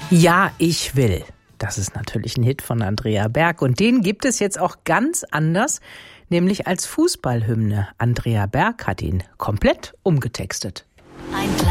Ja, ich will. Das ist natürlich ein Hit von Andrea Berg und den gibt es jetzt auch ganz anders, nämlich als Fußballhymne. Andrea Berg hat ihn komplett umgetextet.